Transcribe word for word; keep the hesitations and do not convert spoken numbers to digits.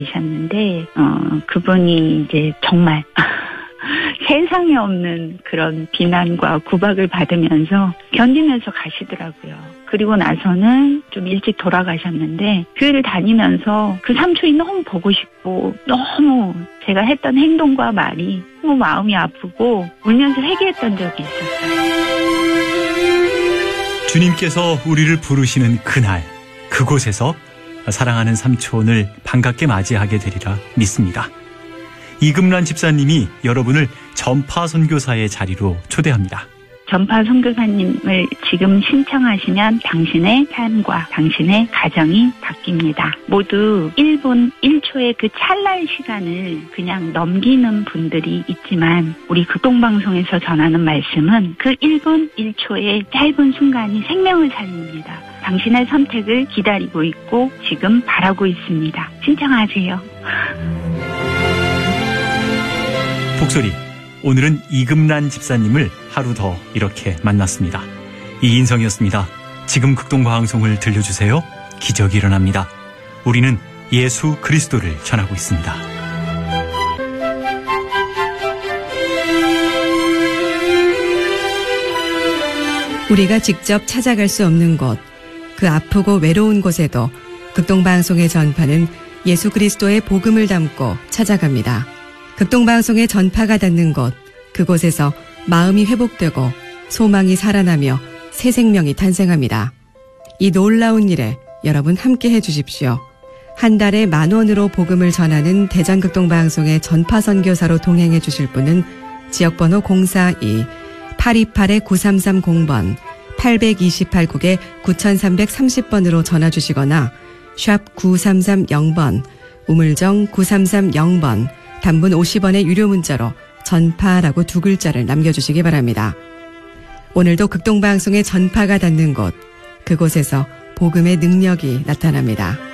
셨는데 어, 그분이 이제 정말 세상에 없는 그런 비난과 구박을 받으면서 견디면서 가시더라고요. 그리고 나서는 좀 일찍 돌아가셨는데 교회를 다니면서 그 삼촌이 너무 보고 싶고 너무 제가 했던 행동과 말이 너무 마음이 아프고 울면서 회개했던 적이 있었어요. 주님께서 우리를 부르시는 그날 그곳에서 사랑하는 삼촌을 반갑게 맞이하게 되리라 믿습니다. 이금란 집사님이 여러분을 전파 선교사의 자리로 초대합니다. 전파 선교사님을 지금 신청하시면 당신의 삶과 당신의 가정이 바뀝니다. 모두 일 분 일 초의 그 찰나의 시간을 그냥 넘기는 분들이 있지만 우리 극동방송에서 전하는 말씀은 그 일 분 일 초의 짧은 순간이 생명을 살립니다. 당신의 선택을 기다리고 있고 지금 바라고 있습니다. 신청하세요. 복소리, 오늘은 이금란 집사님을 하루 더 이렇게 만났습니다. 이인성이었습니다. 지금 극동방송을 들려주세요. 기적이 일어납니다. 우리는 예수 그리스도를 전하고 있습니다. 우리가 직접 찾아갈 수 없는 곳, 그 아프고 외로운 곳에도 극동방송의 전파는 예수 그리스도의 복음을 담고 찾아갑니다. 극동방송의 전파가 닿는 곳, 그곳에서 마음이 회복되고 소망이 살아나며 새 생명이 탄생합니다. 이 놀라운 일에 여러분 함께 해주십시오. 한 달에 만 원으로 복음을 전하는 대전극동방송의 전파 선교사로 동행해 주실 분은 지역번호 공사이 팔이팔 구삼삼공 번 팔이팔 국에 구삼삼삼공 번으로 전화 주시거나 샵 구삼삼공 번 우물정 구삼삼공 번 단문 오십 원의 유료 문자로 전파라고 두 글자를 남겨주시기 바랍니다. 오늘도 극동방송의 전파가 닿는 곳, 그곳에서 복음의 능력이 나타납니다.